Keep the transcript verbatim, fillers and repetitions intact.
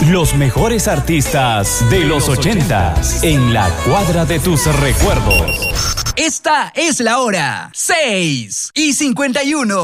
Los mejores artistas de los ochentas en la cuadra de tus recuerdos. Esta es la hora. seis y cincuenta y uno.